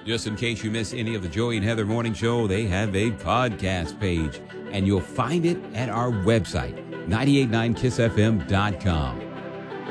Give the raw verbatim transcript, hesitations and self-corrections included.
Just in case you miss any of the Joey and Heather Morning Show, they have a podcast page, and you'll find it at our website, nine eight nine kiss f m dot com.